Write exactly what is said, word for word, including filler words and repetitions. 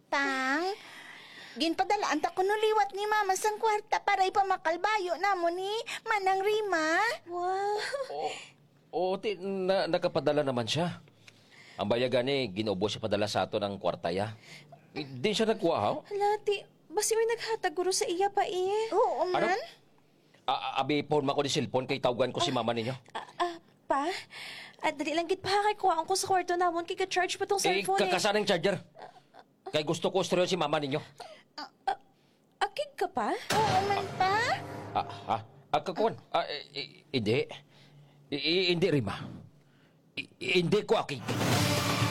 Tang, ginpadalaan ta kuno liwat ni mama sang kwarta para ipamakalbayo namo ni Manang Rima. Wow. Oo, oo ti, na, nakapadala naman siya. Ang bayagan ni, ginubo siya padala sa ato ng kwartaya. Di siya nagkuha, ha? Hala, ti, basi may naghatag guro sa iya pa eh. Oo man. Ano? A- abi, phone man ko ni cellphone kay tawagan ko si mama ninyo. Ah, ah, pa? At dali lang git pa kay kuhaan ko sa kwarto namon kay ka-charge pa tong Eh, cellphone eh. kakasan ng charger. Kay gusto ko stereo si mama ninyo. Akig ka pa? Oo man pa. Ah, ha? Ah, kakuan? Ah, eh, eh, hindi. I- i- hindi, Rima. I- hindi ko akig.